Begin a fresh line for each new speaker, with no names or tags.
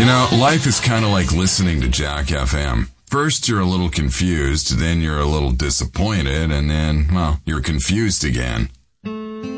Life is kind of like listening to Jack FM. First, you're a little confused, then you're a little disappointed, and then, well, you're confused again.